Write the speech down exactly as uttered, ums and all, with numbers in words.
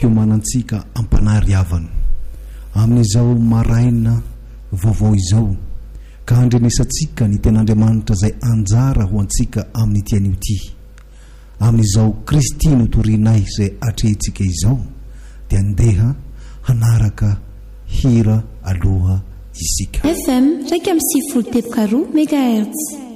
fiomanantsika ampanary avana amin'izao maraina vaovao izao ka andrenesantsika ny ten'Andriamanitra izay anjara ho antsika amin'ny tian'io ity amin'izao Kristy no torinay izay atrehintsika izao dia andeha hanaraka hira aloha isika. F M iraika amby sivifolo teboka roa megahertz.